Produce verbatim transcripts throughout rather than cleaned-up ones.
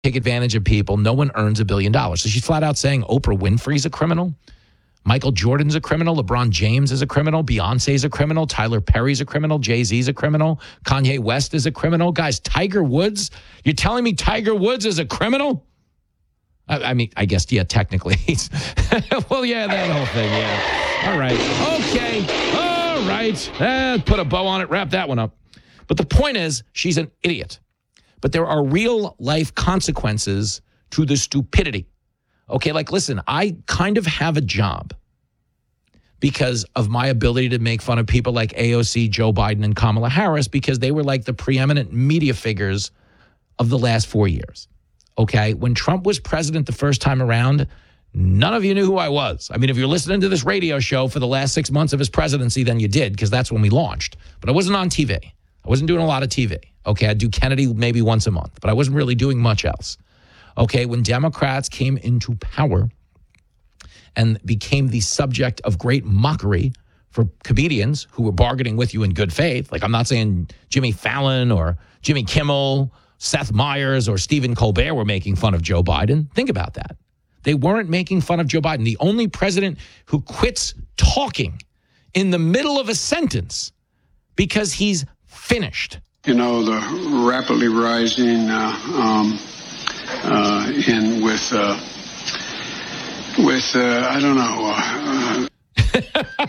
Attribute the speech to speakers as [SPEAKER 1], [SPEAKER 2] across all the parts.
[SPEAKER 1] take advantage of people. No one earns a billion dollars. So she's flat out saying Oprah Winfrey's a criminal. Michael Jordan's a criminal. LeBron James is a criminal. Beyonce's a criminal. Tyler Perry's a criminal. Jay-Z's a criminal. Kanye West is a criminal. Guys, Tiger Woods, you're telling me Tiger Woods is a criminal? I, I mean, I guess, yeah, technically. He's well, yeah, that whole thing, yeah. All right. Okay. All right. Uh, put a bow on it. Wrap that one up. But the point is, she's an idiot. But there are real life consequences to the stupidity. Okay, like, listen, I kind of have a job because of my ability to make fun of people like A O C, Joe Biden, and Kamala Harris because they were like the preeminent media figures of the last four years. Okay, when Trump was president the first time around, none of you knew who I was. I mean, if you're listening to this radio show for the last six months of his presidency, then you did because that's when we launched. But I wasn't on T V. I wasn't doing a lot of T V. Okay, I'd do Kennedy maybe once a month, but I wasn't really doing much else. Okay, when Democrats came into power and became the subject of great mockery for comedians who were bargaining with you in good faith, like I'm not saying Jimmy Fallon or Jimmy Kimmel, Seth Meyers or Stephen Colbert were making fun of Joe Biden. Think about that. They weren't making fun of Joe Biden. The only president who quits talking in the middle of a sentence because he's finished.
[SPEAKER 2] You know, the rapidly rising uh, um, uh, in with, uh, with uh, I don't know.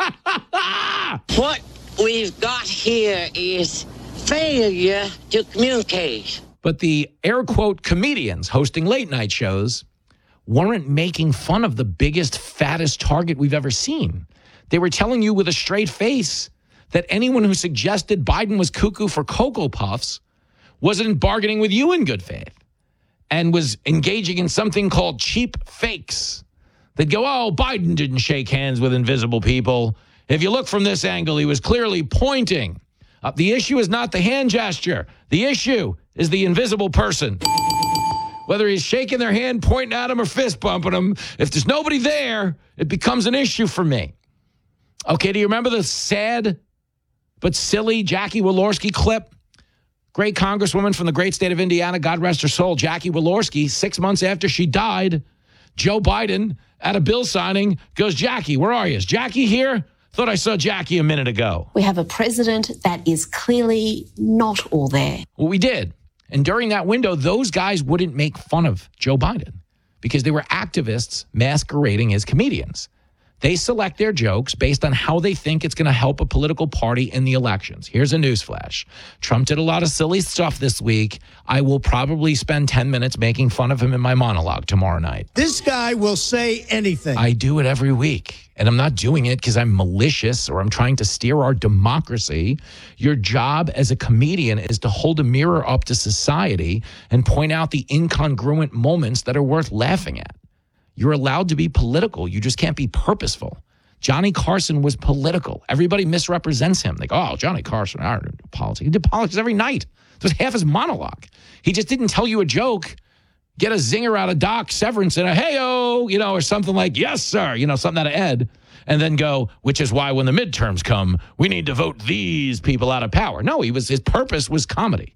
[SPEAKER 3] Uh, what we've got here is failure to communicate.
[SPEAKER 1] But the air quote comedians hosting late night shows weren't making fun of the biggest, fattest target we've ever seen. They were telling you with a straight face that anyone who suggested Biden was cuckoo for Cocoa Puffs wasn't bargaining with you in good faith and was engaging in something called cheap fakes. They'd go, oh, Biden didn't shake hands with invisible people. If you look from this angle, he was clearly pointing. Uh, the issue is not the hand gesture. The issue is the invisible person. Whether he's shaking their hand, pointing at him, or fist bumping him, if there's nobody there, it becomes an issue for me. Okay, do you remember the sad but silly Jackie Walorski clip? Great congresswoman from the great state of Indiana, God rest her soul, Jackie Walorski, six months after she died, Joe Biden at a bill signing goes, Jackie, where are you? Is Jackie here? Thought I saw Jackie a minute ago.
[SPEAKER 4] We have a president that is clearly not all there.
[SPEAKER 1] Well, we did. And during that window, those guys wouldn't make fun of Joe Biden because they were activists masquerading as comedians. They select their jokes based on how they think it's going to help a political party in the elections. Here's a newsflash. Trump did a lot of silly stuff this week. I will probably spend ten minutes making fun of him in my monologue tomorrow night.
[SPEAKER 5] This guy will say anything.
[SPEAKER 1] I do it every week. And I'm not doing it because I'm malicious or I'm trying to steer our democracy. Your job as a comedian is to hold a mirror up to society and point out the incongruent moments that are worth laughing at. You're allowed to be political. You just can't be purposeful. Johnny Carson was political. Everybody misrepresents him. Like, oh, Johnny Carson, I don't do politics. He did politics every night. It was half his monologue. He just didn't tell you a joke, get a zinger out of Doc Severance and a hey-o, you know, or something like, yes, sir, you know, something out of Ed, and then go, which is why when the midterms come, we need to vote these people out of power. No, he was his purpose was comedy.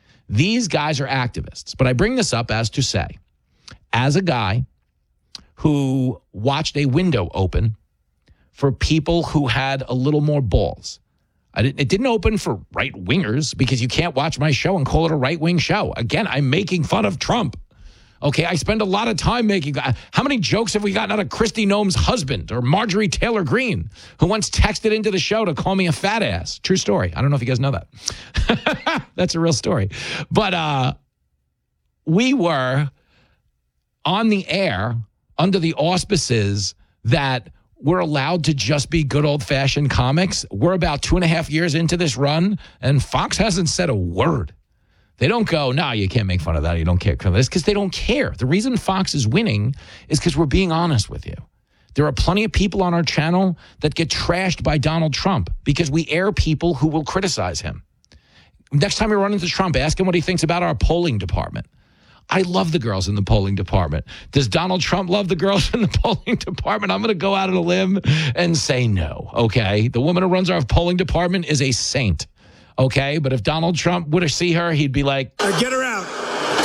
[SPEAKER 1] These guys are activists. But I bring this up as to say, as a guy who watched a window open for people who had a little more balls. I didn't, it didn't open for right-wingers because you can't watch my show and call it a right-wing show. Again, I'm making fun of Trump. Okay, I spend a lot of time making... How many jokes have we gotten out of Kristi Noem's husband or Marjorie Taylor Greene, who once texted into the show to call me a fat ass? True story. I don't know if you guys know that. That's a real story. But uh, we were on the air under the auspices that we're allowed to just be good old-fashioned comics. We're about two and a half years into this run, and Fox hasn't said a word. They don't go, no, you can't make fun of that. You don't care for this, because they don't care. The reason Fox is winning is because we're being honest with you. There are plenty of people on our channel that get trashed by Donald Trump because we air people who will criticize him. Next time we run into Trump, ask him what he thinks about our polling department. I love the girls in the polling department. Does Donald Trump love the girls in the polling department? I'm going to go out on a limb and say no, okay? The woman who runs our polling department is a saint, okay? But if Donald Trump were to see her, he'd be like,
[SPEAKER 5] uh, get her out. Get her out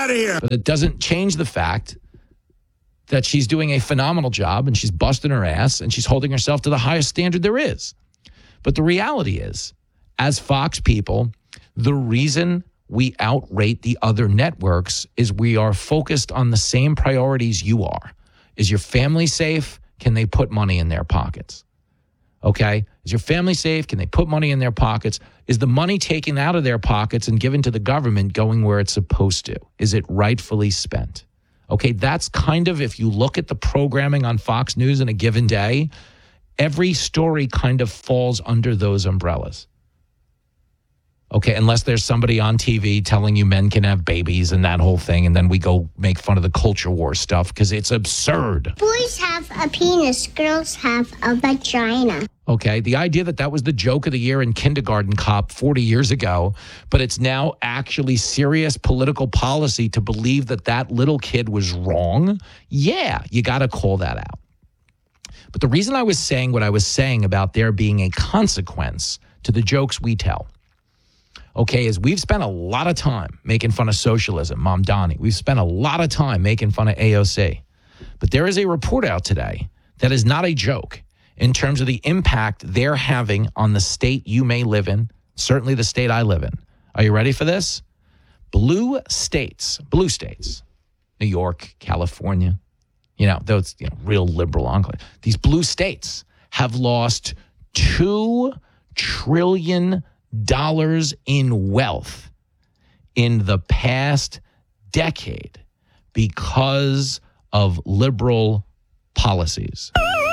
[SPEAKER 5] out of here.
[SPEAKER 1] But it doesn't change the fact that she's doing a phenomenal job and she's busting her ass and she's holding herself to the highest standard there is. But the reality is, as Fox people, the reason we outrate the other networks is we are focused on the same priorities you are. Is your family safe? Can they put money in their pockets? Okay? Is your family safe? Can they put money in their pockets? Is the money taken out of their pockets and given to the government going where it's supposed to? Is it rightfully spent? Okay, that's kind of, if you look at the programming on Fox News in a given day, every story kind of falls under those umbrellas. Okay, unless there's somebody on T V telling you men can have babies and that whole thing, and then we go make fun of the culture war stuff because it's absurd.
[SPEAKER 6] Boys have a penis, girls have a vagina.
[SPEAKER 1] Okay, the idea that that was the joke of the year in Kindergarten Cop forty years ago, but it's now actually serious political policy to believe that that little kid was wrong. Yeah, you got to call that out. But the reason I was saying what I was saying about there being a consequence to the jokes we tell, okay, is we've spent a lot of time making fun of socialism, Mamdani. We've spent a lot of time making fun of A O C. But there is a report out today that is not a joke in terms of the impact they're having on the state you may live in, certainly the state I live in. Are you ready for this? Blue states, blue states, New York, California, you know, those you know, real liberal enclave. These blue states have lost two trillion dollars in wealth in the past decade because of liberal policies.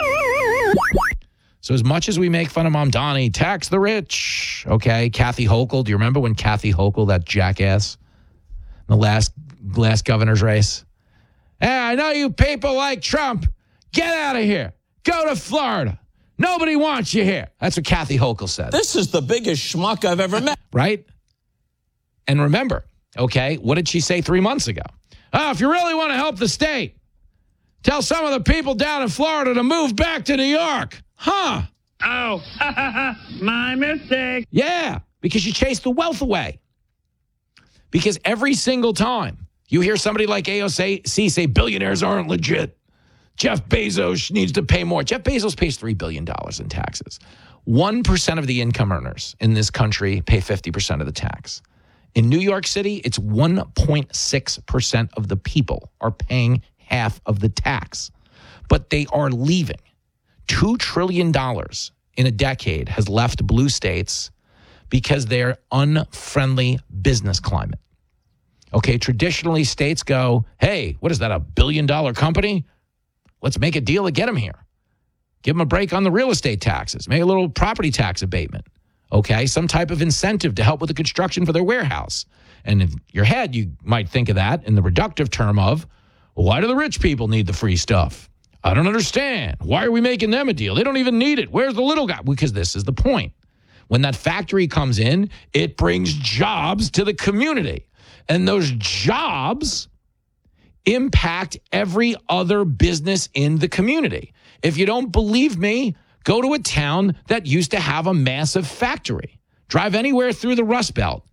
[SPEAKER 1] So as much as we make fun of Mamdani, tax the rich, okay? Kathy Hochul, do you remember when Kathy Hochul, that jackass, in the last, last governor's race? Hey, I know you people like Trump. Get out of here. Go to Florida. Nobody wants you here. That's what Kathy Hochul said.
[SPEAKER 7] This is the biggest schmuck I've ever met.
[SPEAKER 1] Right? And remember, okay, what did she say three months ago? Oh, if you really want to help the state, tell some of the people down in Florida to move back to New York. Huh?
[SPEAKER 8] Oh, my mistake.
[SPEAKER 1] Yeah, because you chase the wealth away. Because every single time you hear somebody like A O C say billionaires aren't legit, Jeff Bezos needs to pay more. Jeff Bezos pays three billion dollars in taxes. one percent of the income earners in this country pay fifty percent of the tax. In New York City, it's one point six percent of the people are paying half of the tax. But they are leaving. two trillion dollars in a decade has left blue states because they're unfriendly business climate. Okay, traditionally states go, hey, what is that, a billion dollar company? Let's make a deal to get them here. Give them a break on the real estate taxes. Make a little property tax abatement. Okay, some type of incentive to help with the construction for their warehouse. And in your head, you might think of that in the reductive term of, well, why do the rich people need the free stuff? I don't understand. Why are we making them a deal? They don't even need it. Where's the little guy? Because this is the point. When that factory comes in, it brings jobs to the community. And those jobs impact every other business in the community. If you don't believe me, go to a town that used to have a massive factory. Drive anywhere through the Rust Belt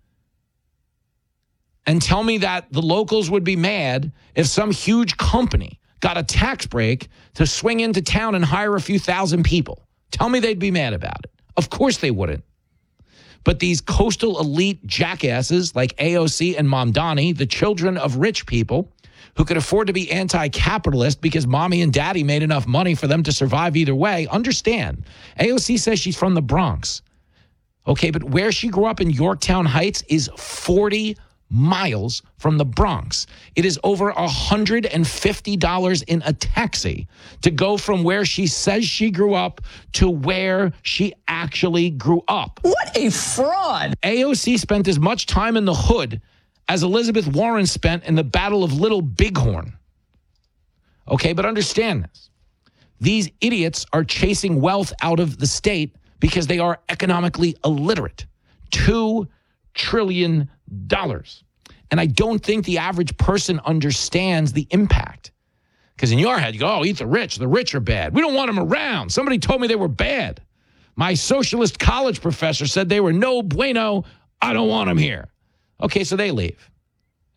[SPEAKER 1] and tell me that the locals would be mad if some huge company got a tax break to swing into town and hire a few thousand people. Tell me they'd be mad about it. Of course they wouldn't. But these coastal elite jackasses like A O C and Mamdani, the children of rich people who could afford to be anti-capitalist because mommy and daddy made enough money for them to survive either way, understand. A O C says she's from the Bronx. Okay, but where she grew up in Yorktown Heights is forty miles from the Bronx. It is over one hundred fifty dollars in a taxi to go from where she says she grew up to where she actually grew up.
[SPEAKER 7] What a fraud.
[SPEAKER 1] A O C spent as much time in the hood as Elizabeth Warren spent in the Battle of Little Bighorn. Okay, but understand this. These idiots are chasing wealth out of the state because they are economically illiterate. Two trillion dollars. And I don't think the average person understands the impact. Because in your head, you go, oh, eat the rich. The rich are bad. We don't want them around. Somebody told me they were bad. My socialist college professor said they were no bueno. I don't want them here. Okay, so they leave.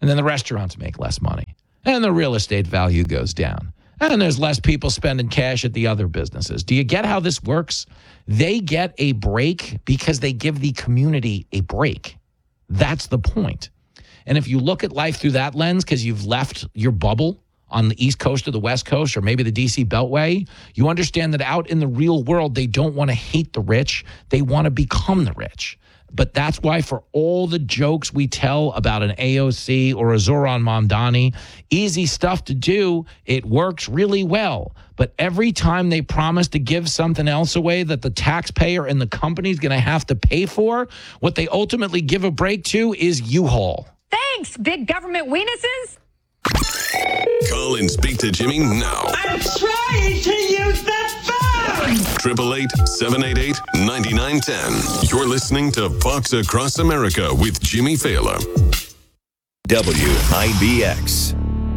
[SPEAKER 1] And then the restaurants make less money. And the real estate value goes down. And there's less people spending cash at the other businesses. Do you get how this works? They get a break because they give the community a break. That's the point. And if you look at life through that lens, because you've left your bubble on the East Coast or the West Coast or maybe the D C Beltway, you understand that out in the real world, they don't want to hate the rich. They want to become the rich. But that's why for all the jokes we tell about an A O C or a Zoran Mamdani, easy stuff to do, it works really well. But every time they promise to give something else away that the taxpayer and the company's going to have to pay for, what they ultimately give a break to is U-Haul.
[SPEAKER 9] Thanks, big government weenuses.
[SPEAKER 10] Call and speak to Jimmy now.
[SPEAKER 8] I'm trying to use the phone.
[SPEAKER 10] eight eight eight, seven eight eight, nine nine one zero. You're listening to Fox Across America with Jimmy Fallon.
[SPEAKER 11] W I B X.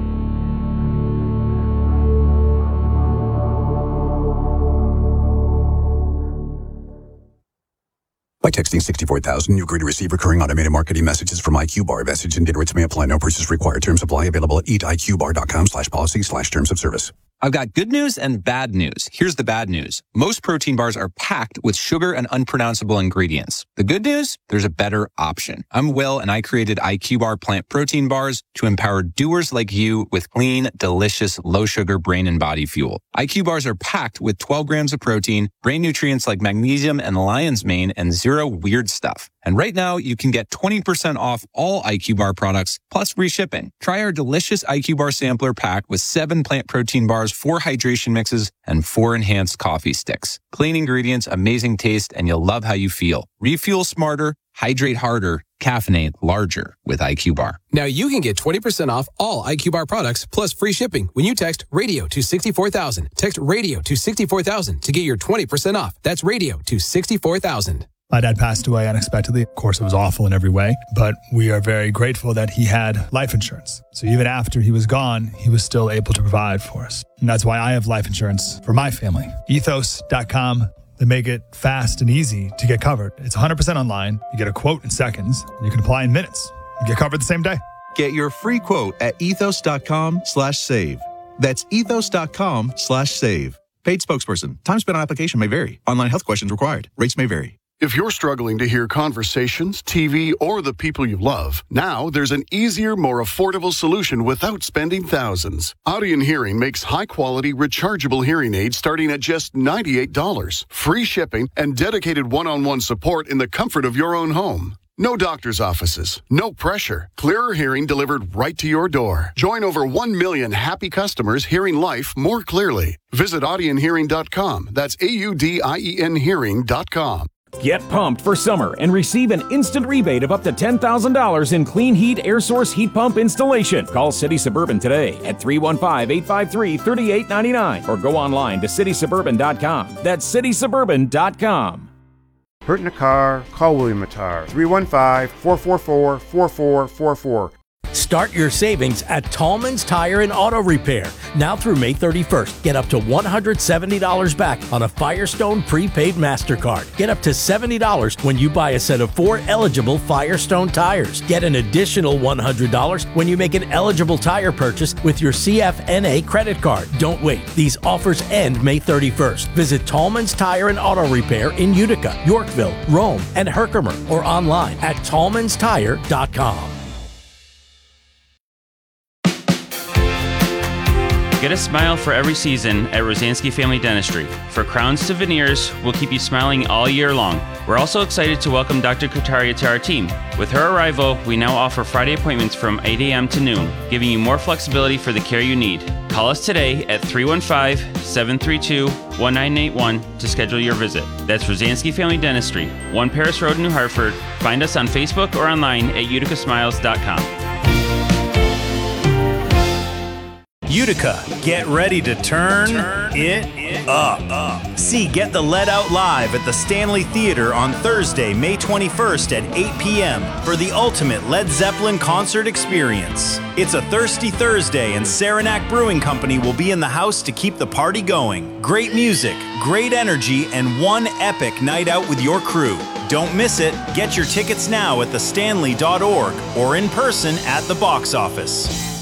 [SPEAKER 12] By texting sixty-four thousand, you agree to receive recurring automated marketing messages from I Q Bar. Message and data rates may apply. No purchase required. Terms apply. Available at eat I Q bar dot com slash policy slash terms of service.
[SPEAKER 13] I've got good news and bad news. Here's the bad news. Most protein bars are packed with sugar and unpronounceable ingredients. The good news? There's a better option. I'm Will, and I created I Q Bar plant protein bars to empower doers like you with clean, delicious, low-sugar brain and body fuel. I Q Bars are packed with twelve grams of protein, brain nutrients like magnesium and lion's mane, and zero weird stuff. And right now, you can get twenty percent off all I Q Bar products, plus free shipping. Try our delicious I Q Bar sampler pack with seven plant protein bars, four hydration mixes, and four enhanced coffee sticks. Clean ingredients, amazing taste, and you'll love how you feel. Refuel smarter, hydrate harder, caffeinate larger with I Q Bar.
[SPEAKER 14] Now you can get twenty percent off all I Q Bar products plus free shipping when you text radio to sixty-four thousand. Text radio to sixty-four thousand to get your twenty percent off. That's radio to sixty-four thousand.
[SPEAKER 15] My dad passed away unexpectedly. Of course, it was awful in every way, but we are very grateful that he had life insurance. So even after he was gone, he was still able to provide for us. And that's why I have life insurance for my family. ethos dot com. They make it fast and easy to get covered. It's one hundred percent online. You get a quote in seconds. You can apply in minutes. You get covered the same day.
[SPEAKER 16] Get your free quote at ethos dot com slash save. That's ethos dot com slash save. Paid spokesperson. Time spent on application may vary. Online health questions required. Rates may vary.
[SPEAKER 17] If you're struggling to hear conversations, T V, or the people you love, now there's an easier, more affordable solution without spending thousands. Audien Hearing makes high-quality, rechargeable hearing aids starting at just ninety-eight dollars. Free shipping and dedicated one-on-one support in the comfort of your own home. No doctor's offices, no pressure. Clearer hearing delivered right to your door. Join over one million happy customers hearing life more clearly. Visit audien hearing dot com. That's A U D I E N hearing dot com.
[SPEAKER 18] Get pumped for summer and receive an instant rebate of up to ten thousand dollars in Clean Heat Air Source Heat Pump installation. Call City Suburban today at three one five, eight five three, three eight nine nine or go online to city suburban dot com. That's city suburban dot com.
[SPEAKER 19] Hurt in a car? Call William Mattar. three one five, four four four, four four four four.
[SPEAKER 20] Start your savings at Tallman's Tire and Auto Repair. Now through May thirty-first, get up to one hundred seventy dollars back on a Firestone prepaid MasterCard. Get up to seventy dollars when you buy a set of four eligible Firestone tires. Get an additional one hundred dollars when you make an eligible tire purchase with your C F N A credit card. Don't wait. These offers end May thirty-first. Visit Tallman's Tire and Auto Repair in Utica, Yorkville, Rome, and Herkimer or online at tallmans tire dot com.
[SPEAKER 21] Get a smile for every season at Rosansky Family Dentistry. For crowns to veneers, we'll keep you smiling all year long. We're also excited to welcome Doctor Kataria to our team. With her arrival, we now offer Friday appointments from eight a.m. to noon, giving you more flexibility for the care you need. Call us today at three one five, seven three two, one nine eight one to schedule your visit. That's Rosansky Family Dentistry, one Paris Road, New Hartford. Find us on Facebook or online at utica smiles dot com.
[SPEAKER 2] Utica, get ready to turn, turn it, it up. up. See Get the Lead Out live at the Stanley Theater on Thursday, May twenty-first at eight p.m. for the ultimate Led Zeppelin concert experience. It's a thirsty Thursday, and Saranac Brewing Company will be in the house to keep the party going. Great music, great energy, and one epic night out with your crew. Don't miss it. Get your tickets now at the stanley dot org or in person at the box office.